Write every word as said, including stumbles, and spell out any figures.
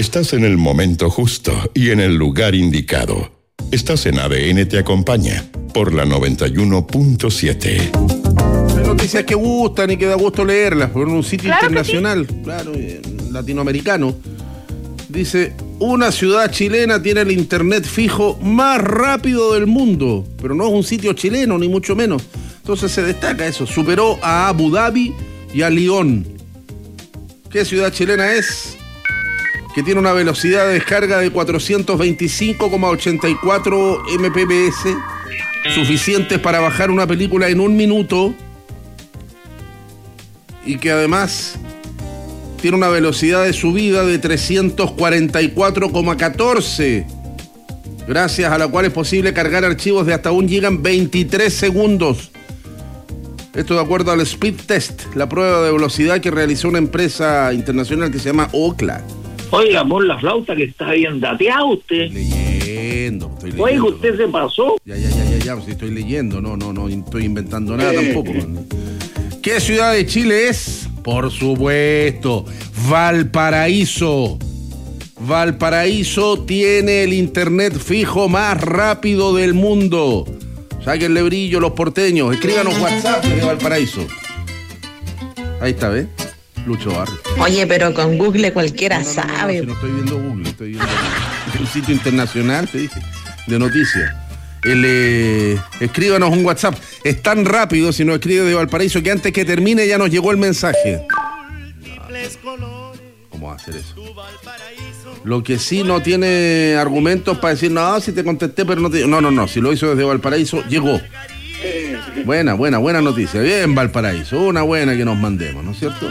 Estás en el momento justo y en el lugar indicado. Estás en A D N Te Acompaña por la noventa y uno punto siete. Hay noticias que gustan y que da gusto leerlas por un sitio Claro internacional, sí. claro, latinoamericano. Dice, una ciudad chilena tiene el internet fijo más rápido del mundo, pero no es un sitio chileno, ni mucho menos. Entonces se destaca eso, superó a Abu Dhabi y a Lyon. ¿Qué ciudad chilena es? Que tiene una velocidad de descarga de cuatrocientos veinticinco coma ochenta y cuatro megabits, suficientes para bajar una película en un minuto, y que además tiene una velocidad de subida de trescientos cuarenta y cuatro coma catorce, gracias a la cual es posible cargar archivos de hasta un giga en veintitrés segundos. Esto de acuerdo al Speed Test, la prueba de velocidad que realizó una empresa internacional que se llama Ookla. Oiga, por la flauta que está bien dateado usted. Leyendo, estoy leyendo. Oiga, ¿usted se pasó? Ya, ya, ya, ya, ya, pues estoy leyendo, no, no, no estoy inventando nada tampoco. ¿Qué ciudad de Chile es? Por supuesto, Valparaíso. Valparaíso tiene el internet fijo más rápido del mundo. Sáquenle brillo los porteños, escríbanos WhatsApp de Valparaíso. Ahí está, ¿ves? Lucho Barrio. Oye, pero con Google cualquiera No, no, no, no, sabe. no, si no estoy viendo Google, estoy viendo un sitio internacional, te dije, de noticias. El, eh, escríbanos un WhatsApp. Es tan rápido, si nos escribe de Valparaíso, que antes que termine ya nos llegó el mensaje. ¿Cómo va a hacer eso? Lo que sí no tiene argumentos para decir, no, si te contesté, pero no te... No, no, no, si lo hizo desde Valparaíso, llegó. Buena, buena, buena noticia. Bien, Valparaíso, una buena que nos mandemos, ¿no es cierto?